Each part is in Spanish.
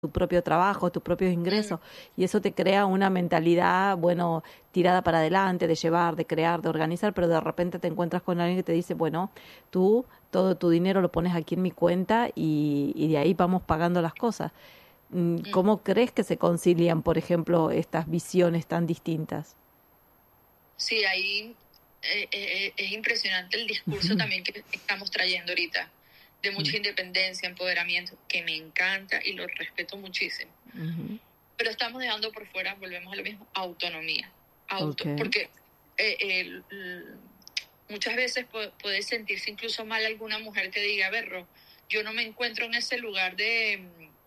tu propio trabajo, tus propios ingresos, y eso te crea una mentalidad, bueno, tirada para adelante, de llevar, de crear, de organizar, pero de repente te encuentras con alguien que te dice, bueno, tú todo tu dinero lo pones aquí en mi cuenta y de ahí vamos pagando las cosas. ¿Cómo crees que se concilian, por ejemplo, estas visiones tan distintas? Sí, ahí es impresionante el discurso también que estamos trayendo ahorita, de mucha independencia, empoderamiento, que me encanta y lo respeto muchísimo. Pero estamos dejando por fuera, volvemos a lo mismo, autonomía. Porque muchas veces puede sentirse incluso mal alguna mujer que diga, a ver, Ro, yo no me encuentro en ese lugar de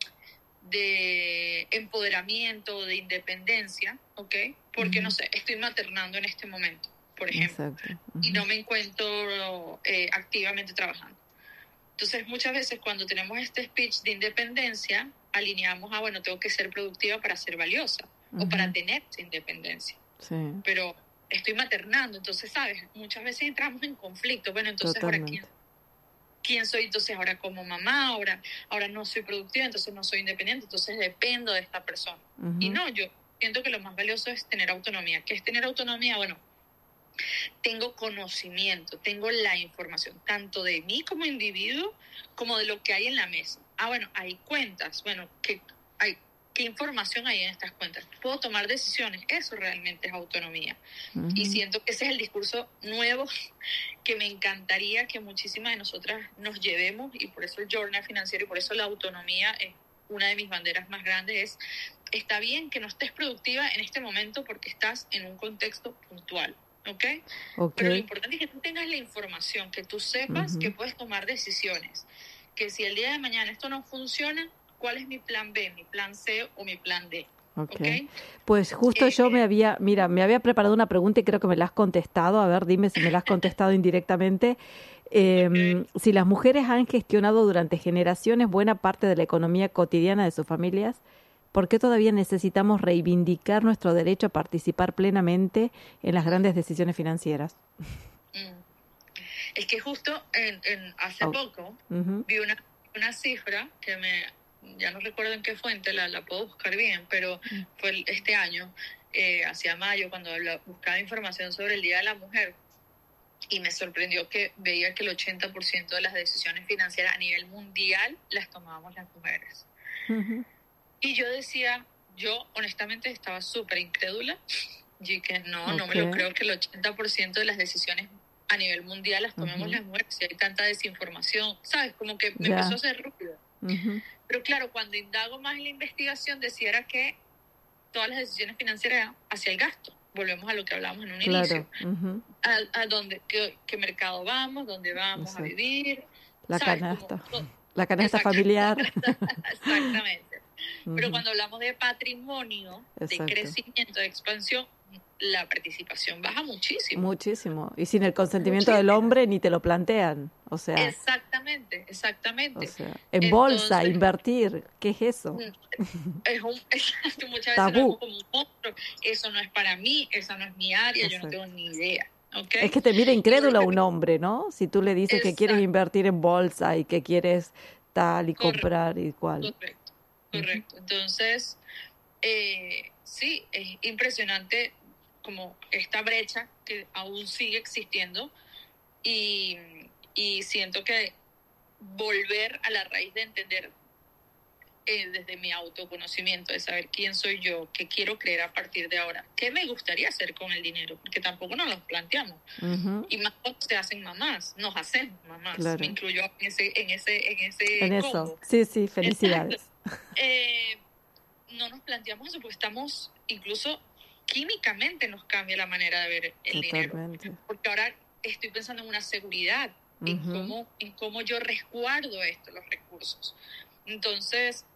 empoderamiento, de independencia, ¿ok? Porque, no sé, estoy maternando en este momento, por ejemplo, y no me encuentro activamente trabajando. Entonces, muchas veces cuando tenemos este speech de independencia, alineamos a, bueno, tengo que ser productiva para ser valiosa o para tener esa independencia. Sí. Pero estoy maternando, entonces, ¿sabes? Muchas veces entramos en conflicto. Bueno, entonces, Totalmente. ahora, ¿quién soy? Entonces, ahora como mamá, ahora no soy productiva, entonces no soy independiente, entonces dependo de esta persona. Y no, yo siento que lo más valioso es tener autonomía. ¿Qué es tener autonomía? Bueno, tengo conocimiento, tengo la información, tanto de mí como individuo, como de lo que hay en la mesa. Bueno, hay cuentas, bueno, ¿qué información hay en estas cuentas? ¿Puedo tomar decisiones? Eso realmente es autonomía. Y siento que ese es el discurso nuevo que me encantaría que muchísimas de nosotras nos llevemos, y por eso el journal financiero y por eso la autonomía es una de mis banderas más grandes. Está bien que no estés productiva en este momento porque estás en un contexto puntual. ¿Okay? Pero lo importante es que tú tengas la información, que tú sepas que puedes tomar decisiones, que si el día de mañana esto no funciona, ¿cuál es mi plan B, mi plan C o mi plan D? ¿Okay? Pues justo yo me había preparado una pregunta y creo que me la has contestado. A ver, dime si me la has contestado indirectamente. Si las mujeres han gestionado durante generaciones buena parte de la economía cotidiana de sus familias, ¿por qué todavía necesitamos reivindicar nuestro derecho a participar plenamente en las grandes decisiones financieras? Es que justo hace poco vi una cifra que ya no recuerdo en qué fuente, la puedo buscar bien, pero fue este año, hacia mayo, cuando buscaba información sobre el Día de la Mujer, y me sorprendió que veía que el 80% de las decisiones financieras a nivel mundial las tomábamos las mujeres. Y yo decía, yo honestamente estaba súper incrédula, y que no me lo creo que el 80% de las decisiones a nivel mundial las tomemos las mujeres, si hay tanta desinformación, ¿sabes? Como que me empezó a hacer ruido. Pero claro, cuando indago más en la investigación, decía que todas las decisiones financieras eran hacia el gasto. Volvemos a lo que hablábamos en un inicio. A dónde, qué mercado vamos, dónde vamos a vivir. La canasta. La canasta familiar. Exactamente. Pero cuando hablamos de patrimonio, de crecimiento, de expansión, la participación baja muchísimo. Muchísimo. Y sin el consentimiento del hombre ni te lo plantean. O sea. Exactamente. O sea, en bolsa, invertir, ¿qué es eso? Exacto, muchas veces tabú. Lo vemos como un monstruo. Eso no es para mí, esa no es mi área, yo no tengo ni idea. ¿Okay? Es que te mira incrédulo a un hombre, ¿no? Si tú le dices que quieres invertir en bolsa y que quieres tal y comprar y cual. Correcto. Entonces, sí, es impresionante como esta brecha que aún sigue existiendo y siento que volver a la raíz de entender desde mi autoconocimiento, de saber quién soy yo, qué quiero creer a partir de ahora, qué me gustaría hacer con el dinero, porque tampoco nos lo planteamos. Y más cuando se hacen mamás, nos hacemos mamás. Claro. Me incluyo en ese combo. Eso. Sí, felicidades. No nos planteamos eso, porque estamos, incluso químicamente nos cambia la manera de ver el dinero. Porque ahora estoy pensando en una seguridad, en cómo yo resguardo los recursos. Entonces,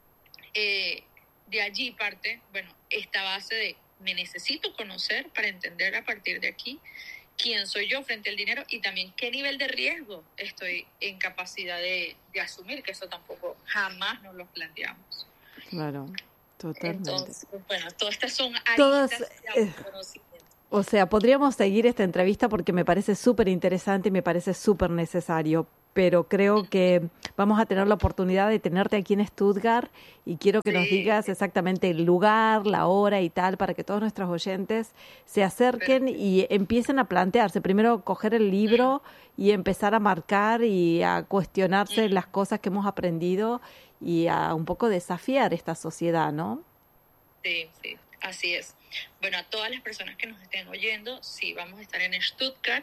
de allí parte, esta base de me necesito conocer para entender a partir de aquí quién soy yo frente al dinero y también qué nivel de riesgo estoy en capacidad de asumir, que eso tampoco jamás nos lo planteamos. Claro, totalmente. Entonces, todas estas son aristas de autoconocimiento. O sea, podríamos seguir esta entrevista porque me parece súper interesante y me parece súper necesario, pero creo que vamos a tener la oportunidad de tenerte aquí en Stuttgart y quiero que nos digas exactamente el lugar, la hora y tal, para que todos nuestros oyentes se acerquen y empiecen a plantearse. Primero coger el libro y empezar a marcar y a cuestionarse las cosas que hemos aprendido y a un poco desafiar esta sociedad, ¿no? Sí, sí, así es. Bueno, a todas las personas que nos estén oyendo, sí, vamos a estar en Stuttgart.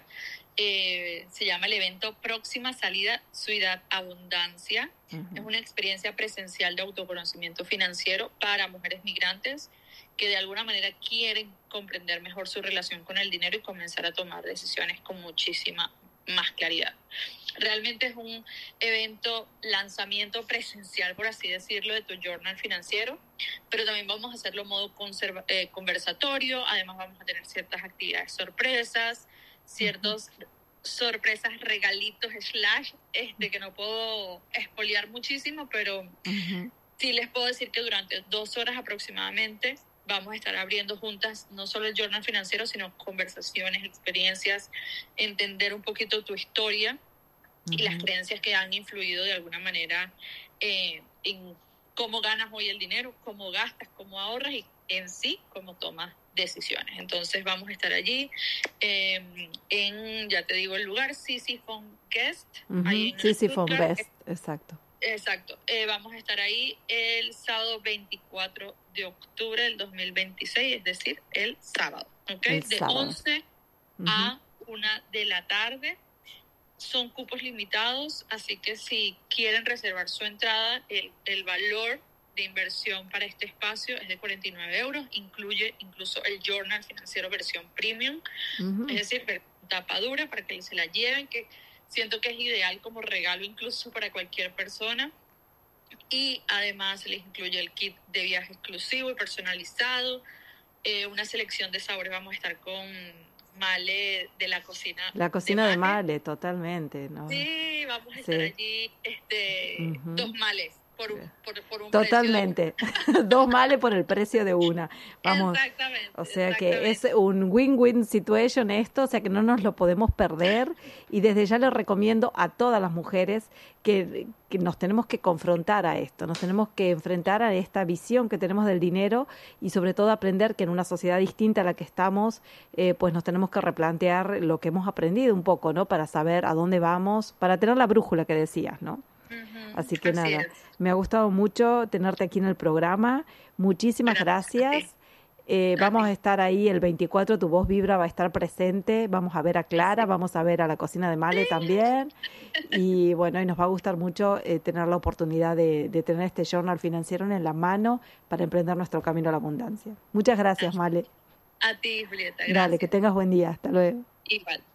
Se llama el evento Próxima Salida Ciudad Abundancia. Es una experiencia presencial de autoconocimiento financiero para mujeres migrantes que de alguna manera quieren comprender mejor su relación con el dinero y comenzar a tomar decisiones con muchísima más claridad. Realmente es un evento lanzamiento presencial, por así decirlo, de tu journal financiero, pero también vamos a hacerlo en modo conversatorio. Además vamos a tener ciertas actividades sorpresas, ciertos sorpresas, regalitos, que no puedo espolear muchísimo, pero sí les puedo decir que durante 2 horas aproximadamente vamos a estar abriendo juntas no solo el journal financiero, sino conversaciones, experiencias, entender un poquito tu historia y las creencias que han influido de alguna manera en cómo ganas hoy el dinero, cómo gastas, cómo ahorras y en sí cómo tomas decisiones. Entonces vamos a estar allí en, ya te digo el lugar, Sisyphon Guest. Sisyphon Guest, exacto. Exacto. Vamos a estar ahí el sábado 24 de octubre del 2026, es decir, el sábado. ¿Okay? De sábado. 11 a 1 de la tarde. Son cupos limitados, así que si quieren reservar su entrada, el valor de inversión para este espacio es de 49 euros. Incluye incluso el journal financiero versión premium, es decir, tapa dura para que se la lleven, que siento que es ideal como regalo incluso para cualquier persona. Y además les incluye el kit de viaje exclusivo y personalizado, una selección de sabores. Vamos a estar con Male de la cocina. La cocina de Male, totalmente, ¿no? Sí, vamos a estar allí 2 males por un totalmente. precio de 2 males por el precio de una. Vamos. Exactamente. O sea que es un win-win situation esto, o sea que no nos lo podemos perder y desde ya le recomiendo a todas las mujeres que nos tenemos que confrontar a esto, nos tenemos que enfrentar a esta visión que tenemos del dinero y sobre todo aprender que en una sociedad distinta a la que estamos, pues nos tenemos que replantear lo que hemos aprendido un poco, ¿no? Para saber a dónde vamos, para tener la brújula que decías, ¿no? Así que nada, me ha gustado mucho tenerte aquí en el programa. Muchísimas gracias. Vamos a estar ahí el 24, Tu Voz Vibra va a estar presente. Vamos a ver a Clara, vamos a ver a la cocina de Male también. Y bueno, y nos va a gustar mucho tener la oportunidad de tener este journal financiero en la mano para emprender nuestro camino a la abundancia. Muchas gracias, Male. A ti, Julieta. Gracias. Dale, que tengas buen día. Hasta luego. Igual.